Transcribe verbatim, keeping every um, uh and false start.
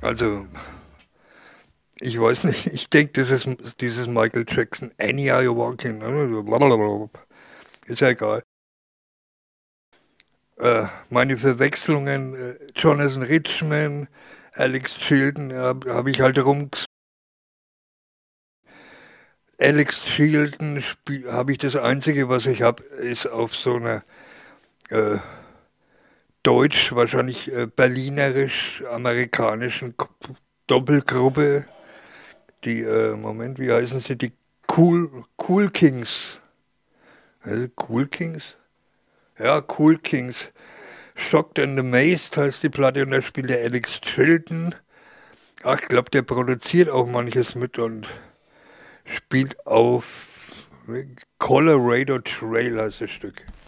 Also, ich weiß nicht, ich denke, das ist dieses Michael Jackson, Any Are You Walking, blablabla. Ist ja egal. Äh, meine Verwechslungen, äh, Jonathan Richman, Alex Chilton, habe hab hab ich halt rum. Alex Chilton habe ich das Einzige, was ich habe, ist auf so einer äh, deutsch, wahrscheinlich äh, berlinerisch-amerikanischen K- Doppelgruppe. Die, äh, Moment, wie heißen sie? Die Cool, Cool Kings. Also Cool Kings? Ja, Cool Kings. Shocked and Amazed heißt die Platte und da spielt der Alex Chilton. Ach, ich glaube, der produziert auch manches mit und spielt auf Colorado Trail heißt das Stück.